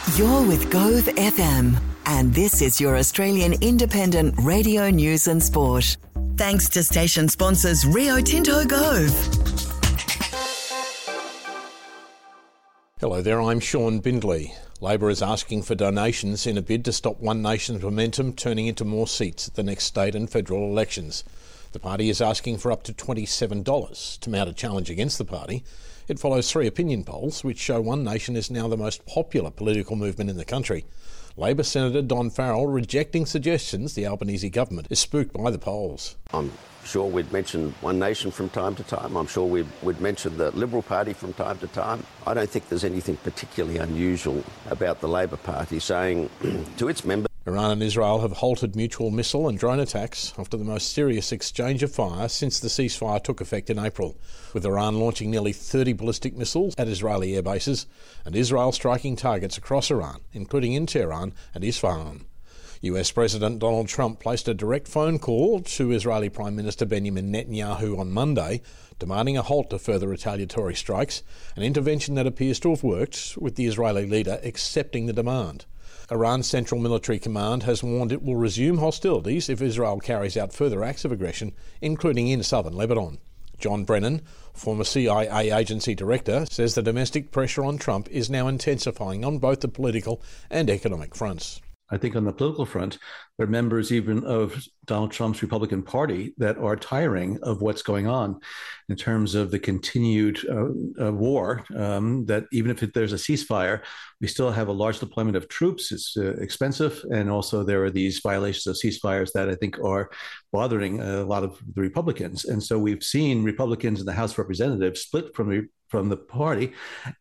You're with Gove FM, and this is your Australian independent radio news and sport. Thanks to station sponsors Rio Tinto Gove. Hello there, I'm Sean Bindley. Labor is asking for donations in a bid to stop One Nation's momentum turning into more seats at the next state and federal elections. The party is asking for up to $27 to mount a challenge against the party. It follows 3 opinion polls which show One Nation is now the most popular political movement in the country. Labor Senator Don Farrell rejecting suggestions the Albanese government is spooked by the polls. I'm sure we'd mention One Nation from time to time. I'm sure we'd mention the Liberal Party from time to time. I don't think there's anything particularly unusual about the Labor Party saying to its members. Iran and Israel have halted mutual missile and drone attacks after the most serious exchange of fire since the ceasefire took effect in April, with Iran launching nearly 30 ballistic missiles at Israeli air bases and Israel striking targets across Iran, including in Tehran and Isfahan. US President Donald Trump placed a direct phone call to Israeli Prime Minister Benjamin Netanyahu on Monday, demanding a halt to further retaliatory strikes, an intervention that appears to have worked, with the Israeli leader accepting the demand. Iran's Central Military Command has warned it will resume hostilities if Israel carries out further acts of aggression, including in southern Lebanon. John Brennan, former CIA agency director, says the domestic pressure on Trump is now intensifying on both the political and economic fronts. I think on the political front, there are members even of Donald Trump's Republican Party that are tiring of what's going on in terms of the continued war, that even if there's a ceasefire, we still have a large deployment of troops. It's expensive. And also there are these violations of ceasefires that I think are bothering a lot of the Republicans. And so we've seen Republicans in the House of Representatives split from the party.